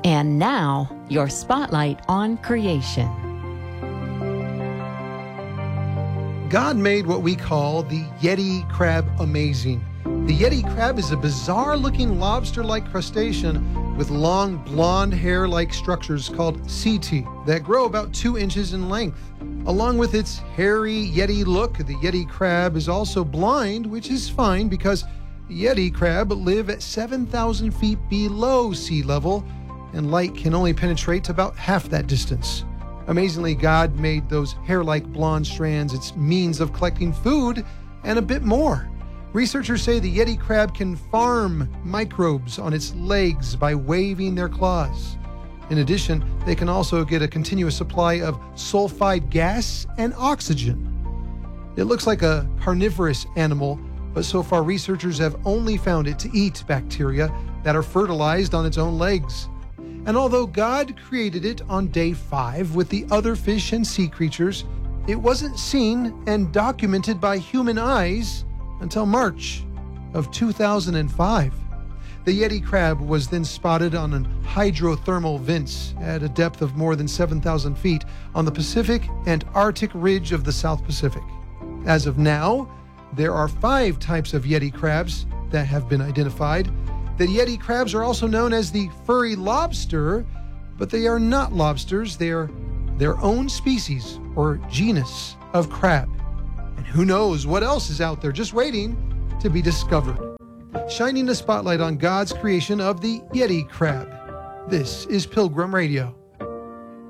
And now, your spotlight on creation. God made what we call the Yeti crab amazing. The Yeti crab is a bizarre-looking lobster-like crustacean with long blonde hair-like structures called setae that grow about 2 inches in length. Along with its hairy Yeti look, the Yeti crab is also blind, which is fine because Yeti crab live at 7,000 feet below sea level, and light can only penetrate to about half that distance. Amazingly, God made those hair-like blonde strands its means of collecting food and a bit more. Researchers say the Yeti crab can farm microbes on its legs by waving their claws. In addition, they can also get a continuous supply of sulfide gas and oxygen. It looks like a carnivorous animal, but so far researchers have only found it to eat bacteria that are fertilized on its own legs. And although God created it on day 5 with the other fish and sea creatures, it wasn't seen and documented by human eyes until March of 2005. The Yeti crab was then spotted on an hydrothermal vents at a depth of more than 7,000 feet on the Pacific and Arctic ridge of the South Pacific. As of now, there are 5 types of Yeti crabs that have been identified. The Yeti crabs are also known as the furry lobster, but they are not lobsters. They are their own species or genus of crab. And who knows what else is out there just waiting to be discovered. Shining a spotlight on God's creation of the Yeti crab. This is Pilgrim Radio.